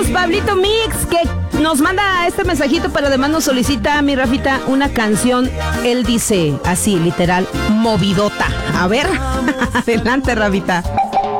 Pablito Mix, que nos manda este mensajito, pero además nos solicita, mi Rafita, una canción. Él dice así, literal, movidota. A ver, adelante, Rafita.